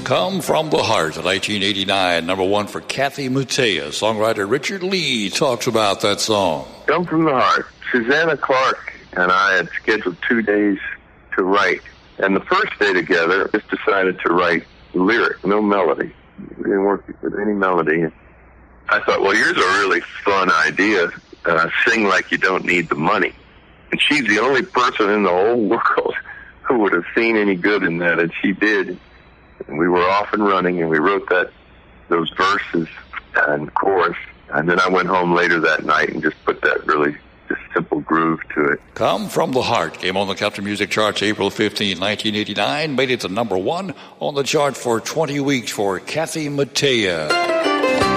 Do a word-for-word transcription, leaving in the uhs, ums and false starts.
Come From the Heart, nineteen eighty-nine, number one for Kathy Mattea. Songwriter Richard Lee talks about that song. Come From the Heart. Susanna Clark and I had scheduled two days to write. And the first day together, just decided to write lyric, no melody. We didn't work with any melody. I thought, well, here's a really fun idea. Uh, sing like you don't need the money. And she's the only person in the whole world who would have seen any good in that, and she did. And we were off and running, and we wrote that those verses and chorus. And then I went home later that night and just put that really just simple groove to it. Come From the Heart came on the country music charts April fifteenth, nineteen eighty-nine, made it to number one on the chart for twenty weeks for Kathy Mattea.